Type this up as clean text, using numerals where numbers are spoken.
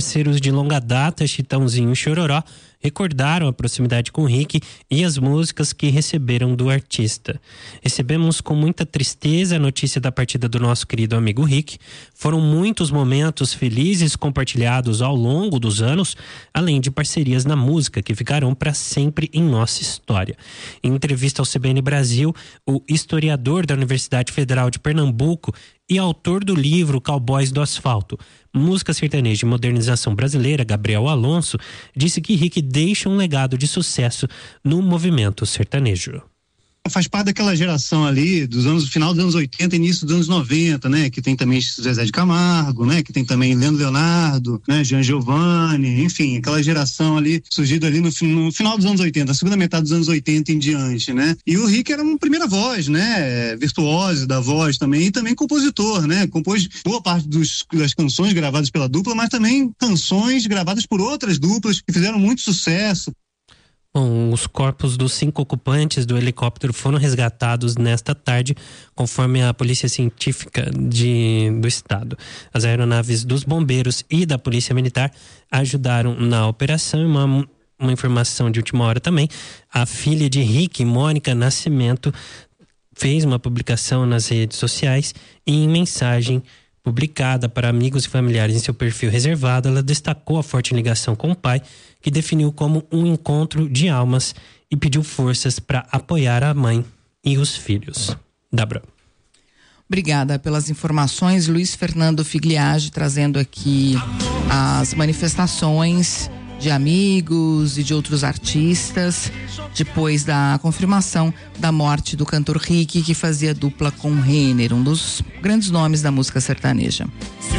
parceiros de longa data, Chitãozinho e Chororó, recordaram a proximidade com Rick e as músicas que receberam do artista. Recebemos com muita tristeza a notícia da partida do nosso querido amigo Rick. Foram muitos momentos felizes compartilhados ao longo dos anos, além de parcerias na música que ficarão para sempre em nossa história. Em entrevista ao CBN Brasil, o historiador da Universidade Federal de Pernambuco e autor do livro Cowboys do Asfalto, música sertaneja e modernização brasileira, Gabriel Alonso, disse que Rick deixa um legado de sucesso no movimento sertanejo. Faz parte daquela geração ali final dos anos 80 e início dos anos 90, né? Que tem também Zezé de Camargo, né? Que tem também Leandro Leonardo, né? Jean Giovanni, enfim, aquela geração ali surgida ali no final dos anos 80, a segunda metade dos anos 80 em diante, né? E o Rick era uma primeira voz, né? Virtuose da voz também, e também compositor, né? Compôs boa parte das canções gravadas pela dupla, mas também canções gravadas por outras duplas que fizeram muito sucesso. Bom, os corpos dos 5 ocupantes do helicóptero foram resgatados nesta tarde, conforme a Polícia Científica do Estado. As aeronaves dos bombeiros e da Polícia Militar ajudaram na operação. E uma informação de última hora também: a filha de Rick, Mônica Nascimento, fez uma publicação nas redes sociais e em mensagem publicada para amigos e familiares em seu perfil reservado, ela destacou a forte ligação com o pai, que definiu como um encontro de almas e pediu forças para apoiar a mãe e os filhos. Débora. Obrigada pelas informações, Luiz Fernando Figliage, trazendo aqui as manifestações de amigos e de outros artistas depois da confirmação da morte do cantor Rick, que fazia dupla com Renner, um dos grandes nomes da música sertaneja.